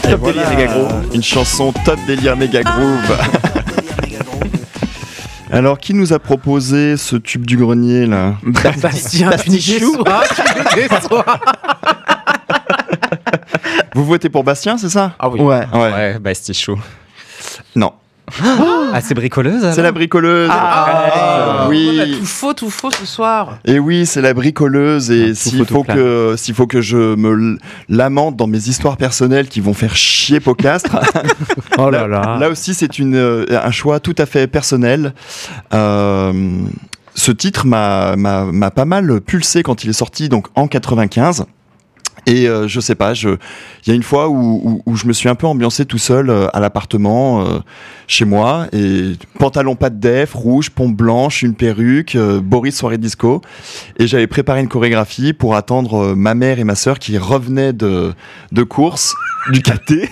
Top délire méga groove. Une chanson top délire méga groove. Alors, qui nous a proposé ce tube du grenier là? Bastien Finichou. Vous votez pour Bastien, c'est ça? Ah oui. Ouais, Bastien chaud. Non. Ah, c'est bricoleuse alors. C'est la bricoleuse. Oui. Tout faux ce soir. Et oui, c'est la bricoleuse. Et s'il faut que je me lamente dans mes histoires personnelles qui vont faire chier Pocastre. Oh là là. Là aussi, c'est un choix tout à fait personnel. Ce titre m'a pas mal pulsé quand il est sorti, donc en 95. Et je sais pas, il y a une fois où je me suis un peu ambiancé tout seul à l'appartement chez moi, et pantalon pas de def, rouge, pompe blanche, une perruque, Boris soirée disco, et j'avais préparé une chorégraphie pour attendre ma mère et ma sœur qui revenaient de course du KT.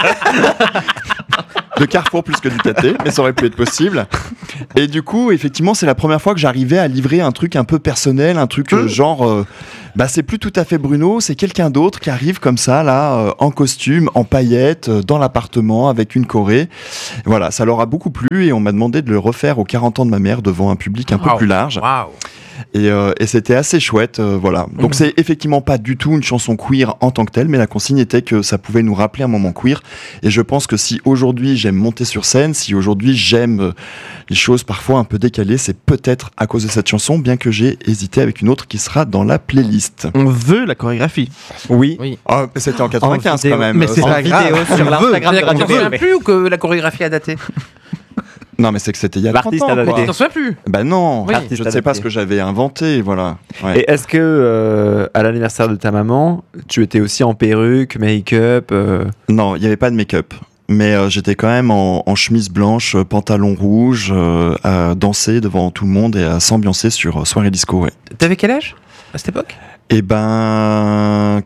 De Carrefour plus que du KT, mais ça aurait pu être possible. Et du coup, effectivement, c'est la première fois que j'arrivais à livrer un truc un peu personnel, un truc genre... c'est plus tout à fait Bruno, c'est quelqu'un d'autre qui arrive comme ça, là, en costume, en paillettes, dans l'appartement, avec une choré. Voilà, ça leur a beaucoup plu et on m'a demandé de le refaire aux 40 ans de ma mère devant un public un peu plus large. Waouh. Et c'était assez chouette, voilà. Donc c'est effectivement pas du tout une chanson queer en tant que telle, mais la consigne était que ça pouvait nous rappeler un moment queer. Et je pense que si aujourd'hui j'aime monter sur scène, si aujourd'hui j'aime les choses parfois un peu décalées, c'est peut-être à cause de cette chanson, bien que j'ai hésité avec une autre qui sera dans la playlist. On veut la chorégraphie. Oui. Oh, c'était en 95 quand même. Mais c'est En pas grave. vidéo sur l'Instagram de Tu Radio t'en souviens BRB. plus ou que la chorégraphie a daté? Non, mais c'est que c'était il y a 30 L'artiste ans. a daté. quoi. Tu t'en souviens plus? Bah non, Oui. je ne sais pas ce que j'avais inventé, voilà. Ouais. Et est-ce que à l'anniversaire de ta maman, tu étais aussi en perruque, make-up Non, il n'y avait pas de make-up. Mais j'étais quand même en chemise blanche, pantalon rouge, à danser devant tout le monde et à s'ambiancer sur soirée disco, ouais. T'avais quel âge à cette époque? Eh ben...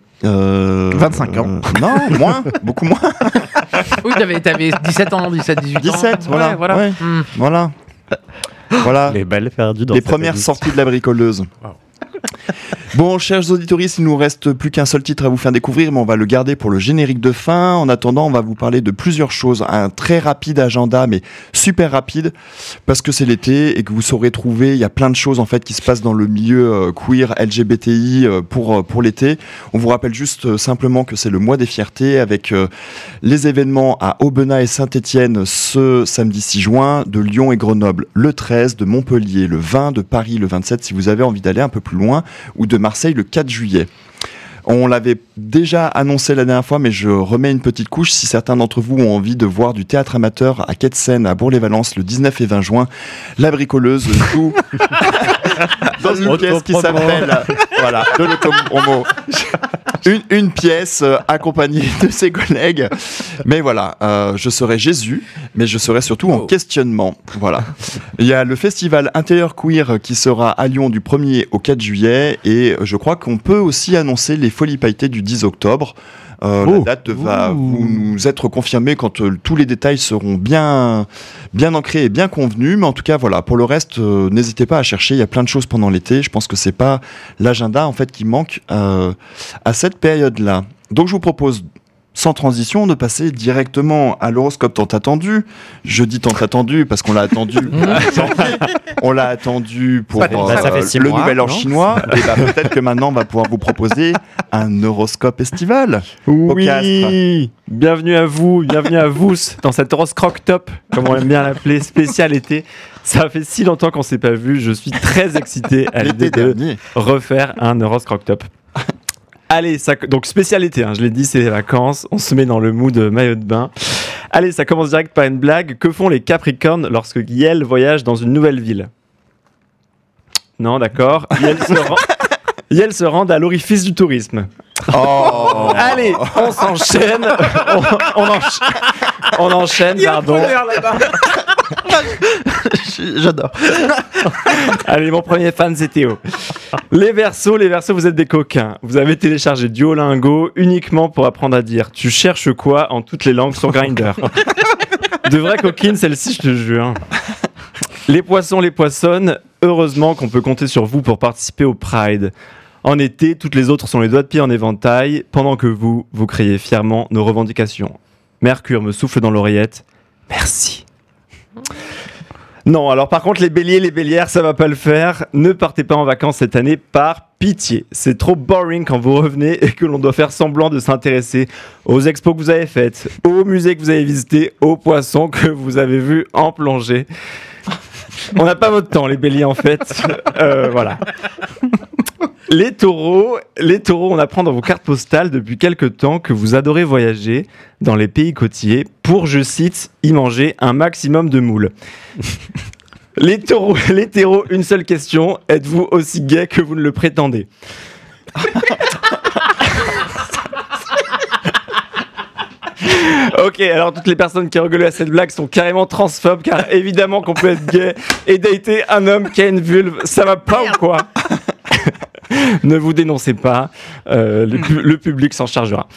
25 ans. Non, moins, beaucoup moins. Oui, t'avais 17 ans, 18 ans. 17, voilà. Ouais, voilà. Ouais. Voilà. Voilà. Les balles perdues dans Les sa premières playlist. sorties de la bricoleuse. Wow. Bon, chers auditeurs, il nous reste plus qu'un seul titre à vous faire découvrir, mais on va le garder pour le générique de fin. En attendant, on va vous parler de plusieurs choses. Un très rapide agenda, mais super rapide, parce que c'est l'été et que vous saurez trouver, il y a plein de choses en fait qui se passent dans le milieu queer, LGBTI pour l'été. On vous rappelle juste simplement que c'est le mois des fiertés, avec les événements à Aubenas et Saint-Étienne ce samedi 6 juin, de Lyon et Grenoble le 13, de Montpellier le 20, de Paris le 27 si vous avez envie d'aller un peu plus loin, ou de Marseille le 4 juillet. On l'avait déjà annoncé la dernière fois, mais je remets une petite couche. Si certains d'entre vous ont envie de voir du théâtre amateur à Quai de Seine, à Bourg-les-Valence, le 19 et 20 juin, La Bricoleuse joue dans une pièce qui s'appelle... Voilà, de l'autopromo. Une pièce accompagnée de ses collègues. Mais voilà, je serai Jésus, mais je serai surtout en questionnement. Voilà. Il y a le festival Intérieur Queer qui sera à Lyon du 1er au 4 juillet. Et je crois qu'on peut aussi annoncer les Folies Pailletées du 10 octobre. La date va nous être confirmée quand tous les détails seront bien ancrés et bien convenus. Mais en tout cas, voilà, pour le reste, n'hésitez pas à chercher. Il y a plein de choses pendant l'été. Je pense que c'est pas l'agenda en fait qui manque à cette période-là. Donc, je vous propose, sans transition, de passer directement à l'horoscope tant attendu. Je dis tant attendu parce qu'on l'a attendu. On l'a attendu pour ça fait 6 le mois, nouvel an non chinois. Et peut-être que maintenant, on va pouvoir vous proposer un horoscope estival. Oui, bienvenue à vous dans cet horoscope top, comme on aime bien l'appeler, spécial été. Ça fait si longtemps qu'on s'est pas vu, je suis très excité à l'idée L'été de dernier. refaire un horoscope top. Allez, donc spécialité, je l'ai dit, c'est les vacances, on se met dans le mood maillot de bain. Allez, ça commence direct par une blague. Que font les Capricornes lorsque Yel voyage dans une nouvelle ville? Non, d'accord. Yel se rend à l'orifice du tourisme. Oh. Allez, on s'enchaîne. On enchaîne, pardon. J'adore. Allez, mon premier fan, c'est Théo. Les Verseaux, vous êtes des coquins. Vous avez téléchargé Duolingo uniquement pour apprendre à dire « Tu cherches quoi ?» en toutes les langues sur Grindr. De vraies coquines, celle-ci, je te jure. Les poissons, les poissonnes, heureusement qu'on peut compter sur vous pour participer au Pride. En été, toutes les autres sont les doigts de pied en éventail, pendant que vous criez fièrement nos revendications. Mercure me souffle dans l'oreillette. Merci. Non, alors par contre, les béliers, les bélières, ça va pas le faire. Ne partez pas en vacances cette année par pitié. C'est trop boring quand vous revenez et que l'on doit faire semblant de s'intéresser aux expos que vous avez faites, aux musées que vous avez visités, aux poissons que vous avez vus en plongée. On n'a pas votre temps, les béliers, en fait. Voilà. Les taureaux, on apprend dans vos cartes postales depuis quelque temps que vous adorez voyager dans les pays côtiers pour, je cite, y manger un maximum de moules. Les taureaux, une seule question, êtes-vous aussi gay que vous ne le prétendez ? Ok, alors toutes les personnes qui rigolent à cette blague sont carrément transphobes, car évidemment qu'on peut être gay et dater un homme qui a une vulve, ça va pas ou quoi ? Ne vous dénoncez pas, le public s'en chargera.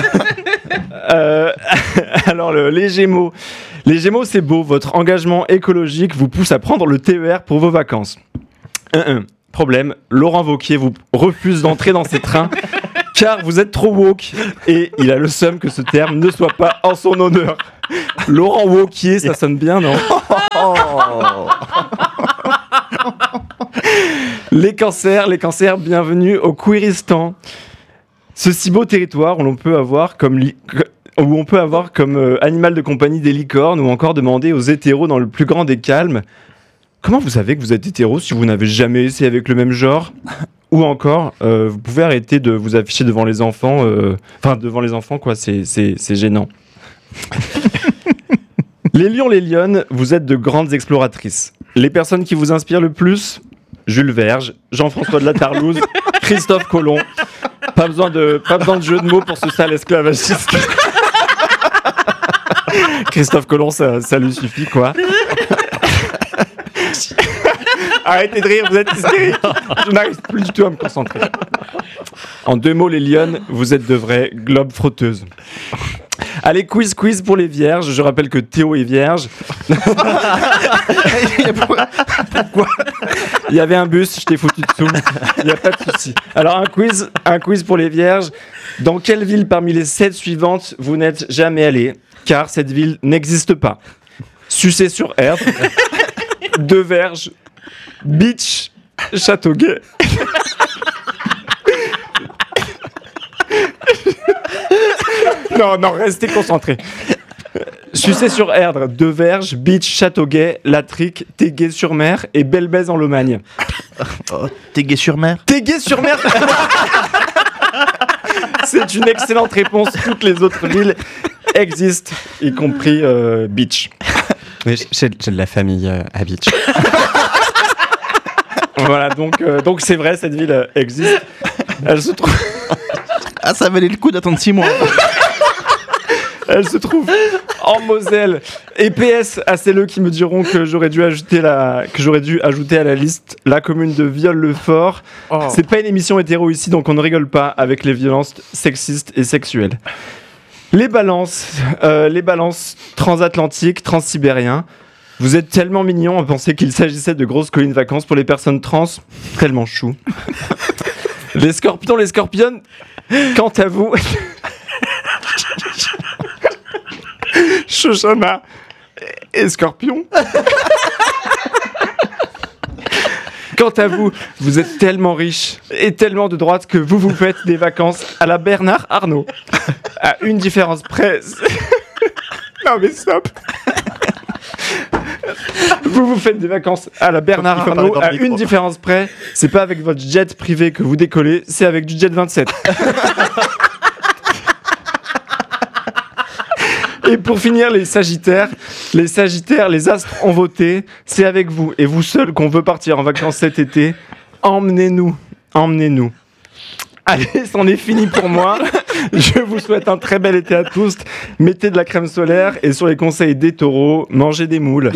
Alors les Gémeaux, c'est beau, votre engagement écologique vous pousse à prendre le TER pour vos vacances. Problème, Laurent Wauquiez vous refuse d'entrer dans ces trains car vous êtes trop woke et il a le seum que ce terme ne soit pas en son honneur. Laurent Wauquiez, ça sonne bien, non ? Les cancers, bienvenue au Queeristan. Ce si beau territoire où on peut avoir comme animal de compagnie des licornes ou encore demander aux hétéros dans le plus grand des calmes. Comment vous savez que vous êtes hétéro si vous n'avez jamais essayé avec le même genre ? Ou encore, vous pouvez arrêter de vous afficher devant les enfants. Devant les enfants, quoi, c'est gênant. Les lions, les lionnes, vous êtes de grandes exploratrices. Les personnes qui vous inspirent le plus ? Jules Verge, Jean-François de la Tarlouse, Christophe Colomb. Pas besoin de jeu de mots pour ce sale esclavagiste. Christophe Colomb, ça lui suffit, quoi. Arrêtez de rire, vous êtes hystérique. Je n'arrive plus du tout à me concentrer. En 2 mots, les lionnes, vous êtes de vraies globes frotteuses. Allez, quiz pour les vierges. Je rappelle que Théo est vierge. Pourquoi ? Il y avait un bus, je t'ai foutu dessous. Il n'y a pas de souci. Alors, un quiz pour les vierges. Dans quelle ville parmi les 7 suivantes vous n'êtes jamais allé ? Car cette ville n'existe pas. Sucé-sur-Erdre, Deux-Verges, Beach, Châteauguay. Non, restez concentrés. Sucé-sur-Erdre, Deux-Verges, Beach, Châteauguay, Latrique, Tégué-sur-Mer et Belle-Bèze en Lomagne. Tégué-sur-Mer. Tégué-sur-Mer. C'est une excellente réponse. Toutes les autres villes existent, y compris Beach. Oui, j'ai de la famille à Beach. Voilà, donc c'est vrai, cette ville existe. Elle se trouve... Ah, ça valait le coup d'attendre 6 mois. Elle se trouve en Moselle. Et PS à celles qui me diront que j'aurais dû ajouter à la liste la commune de Viol-le-Fort. Oh. C'est pas une émission hétéro ici, donc on ne rigole pas avec les violences sexistes et sexuelles. Les balances transatlantiques, transsibériens. Vous êtes tellement mignons à penser qu'il s'agissait de grosses colonies de vacances pour les personnes trans. Tellement chou. Les scorpionnes, quant à vous... Shoshana et Scorpion. Quant à vous, vous êtes tellement riche et tellement de droite que vous faites des vacances à la Bernard Arnault. À une différence près... Non mais stop. Vous faites des vacances à la Bernard Arnault à une différence près, c'est pas avec votre jet privé que vous décollez, c'est avec du jet 27. Et pour finir, les Sagittaires, les astres ont voté, c'est avec vous et vous seuls qu'on veut partir en vacances cet été. Emmenez-nous. Allez, c'en est fini pour moi. Je vous souhaite un très bel été à tous. Mettez de la crème solaire et sur les conseils des taureaux, mangez des moules.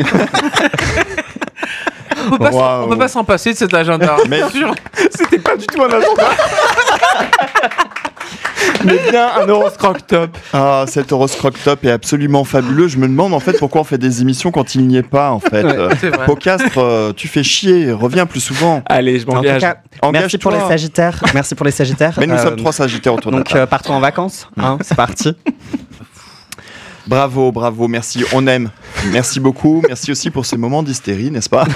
On peut pas s'en passer de cet agenda. Mais sûr. C'était pas du tout un agenda. Mais bien un Euros Croque Top. Ah, cet Euros Croque Top est absolument fabuleux. Je me demande en fait pourquoi on fait des émissions quand il n'y est pas en fait. c'est vrai. Pocastre, tu fais chier, reviens plus souvent. Allez, je En tout m'engage. cas, merci pour les Sagittaires. Merci pour les Sagittaires. Mais nous sommes 3 Sagittaires autour de la Donc, table. partons en vacances. Hein, c'est parti. Bravo, merci, on aime. Merci beaucoup, merci aussi pour ces moments d'hystérie, n'est-ce pas?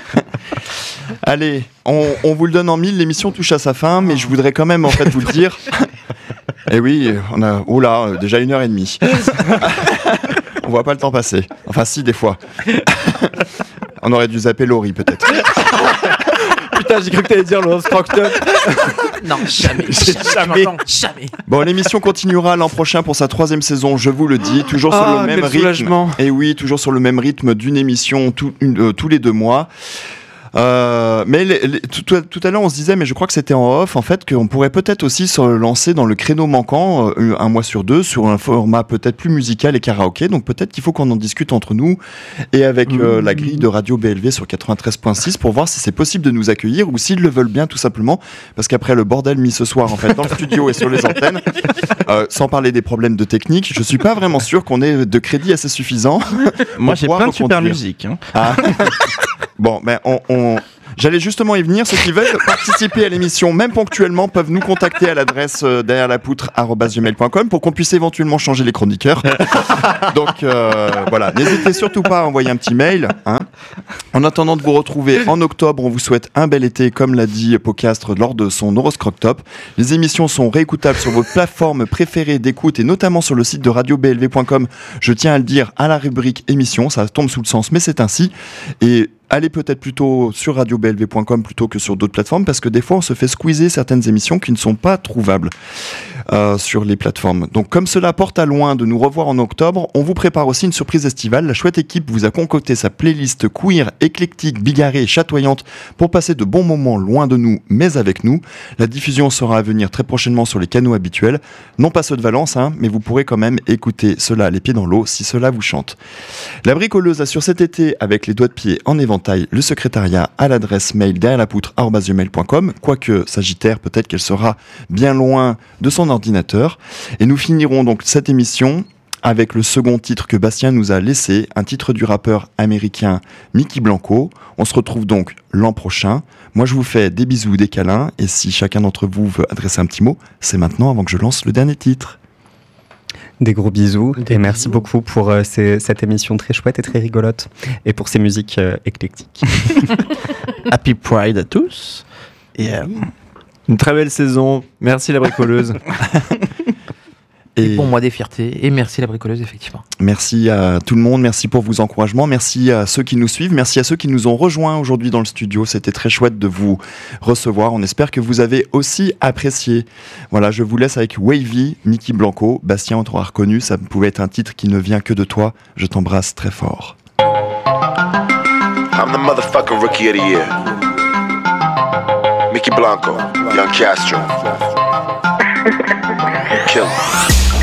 Allez, on vous le donne en mille, l'émission touche à sa fin, mais je voudrais quand même en fait vous le dire. Eh oui, on a, déjà 1h30. On voit pas le temps passer. Enfin si, des fois. On aurait dû zapper Laurie peut-être. Putain, j'ai cru que t'allais dire le Croque Top. Non, jamais. Jamais. Bon, l'émission continuera l'an prochain pour sa 3e saison, je vous le dis, toujours sur le même quel rythme. soulagement. Et oui, toujours sur le même rythme d'une émission tous les 2 mois. Mais tout à l'heure on se disait, mais je crois que c'était en off en fait, qu'on pourrait peut-être aussi se lancer dans le créneau manquant un mois sur 2 sur un format peut-être plus musical et karaoké. Donc peut-être qu'il faut qu'on en discute entre nous et avec la grille de Radio BLV sur 93.6 pour voir si c'est possible de nous accueillir ou s'ils le veulent bien tout simplement, parce qu'après le bordel mis ce soir en fait dans le studio et sur les antennes, sans parler des problèmes de technique, je suis pas vraiment sûr qu'on ait de crédit assez suffisant. Moi, j'ai pouvoir plein de super reconduire. musique. Hein. Ah. Bon, ben j'allais justement y venir. Ceux qui veulent participer à l'émission, même ponctuellement, peuvent nous contacter à l'adresse derrière la poutre@gmail.com pour qu'on puisse éventuellement changer les chroniqueurs. Donc voilà, n'hésitez surtout pas à envoyer un petit mail. Hein. En attendant de vous retrouver en octobre, on vous souhaite un bel été, comme l'a dit Pocastre lors de son Euros Croque Top. Les émissions sont réécoutables sur vos plateformes préférées d'écoute et notamment sur le site de radioblv.com. Je tiens à le dire, à la rubrique émission, ça tombe sous le sens, mais c'est ainsi. Et allez peut-être plutôt sur radioblv.com plutôt que sur d'autres plateformes, parce que des fois on se fait squeezer certaines émissions qui ne sont pas trouvables sur les plateformes. Donc comme cela porte à loin de nous revoir en octobre, on vous prépare aussi une surprise estivale. La chouette équipe vous a concocté sa playlist queer, éclectique, bigarrée et chatoyante pour passer de bons moments loin de nous, mais avec nous. La diffusion sera à venir très prochainement sur les canaux habituels, non pas ceux de Valence, hein, mais vous pourrez quand même écouter cela les pieds dans l'eau si cela vous chante. La bricoleuse assure cet été avec les doigts de pied en éventail le secrétariat à l'adresse mail derrière la poutre@gmail.com, quoique Sagittaire, peut-être qu'elle sera bien loin de son ordinateur. Et nous finirons donc cette émission avec le second titre que Bastien nous a laissé, un titre du rappeur américain Mickey Blanco. On se retrouve donc l'an prochain. Moi je vous fais des bisous, des câlins, et si chacun d'entre vous veut adresser un petit mot, c'est maintenant avant que je lance le dernier titre. Des gros bisous et merci beaucoup pour cette émission très chouette et très rigolote et pour ces musiques éclectiques. Happy Pride à tous. Et Une très belle saison. Merci la bricoleuse. Et Pour moi, des fiertés. Et merci la bricoleuse, effectivement. merci à tout le monde, merci pour vos encouragements, merci à ceux qui nous suivent, merci à ceux qui nous ont rejoints aujourd'hui dans le studio. C'était très chouette de vous recevoir. On espère que vous avez aussi apprécié. Voilà, je vous laisse avec Wavy, Mickey Blanco. Bastien, on t'aura reconnu, ça pouvait être un titre qui ne vient que de toi. Je t'embrasse très fort. I'm the motherfucking rookie of the year. Mickey Blanco, Young Castro. Kill.